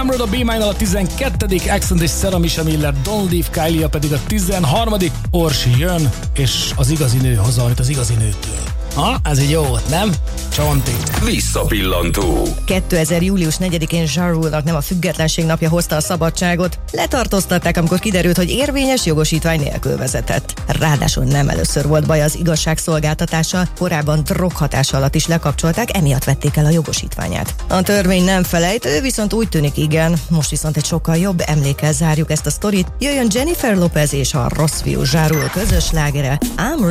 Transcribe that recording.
Armored a B-Minor a 12., Accent és Sarah Misha Miller, Don't Leave Kylie pedig a 13., Orsi jön, és az igazi nő hozza, amit az igazi nőtől. Ez így jó volt, nem? Csonti. Visszapillantó. 2000. július 4-én Ja Rule-nak nem a függetlenség napja hozta a szabadságot. Letartóztatták, amikor kiderült, hogy érvényes jogosítvány nélkül vezetett. Ráadásul nem először volt baj az igazságszolgáltatással, korábban droghatás alatt is lekapcsolták, emiatt vették el a jogosítványát. A törvény nem felejt, ő viszont úgy tűnik igen. Most viszont egy sokkal jobb emlékkel zárjuk ezt a sztorit. Jöjjön Jennifer Lopez és a rossz fiú Ja Rule közös slágere, I'm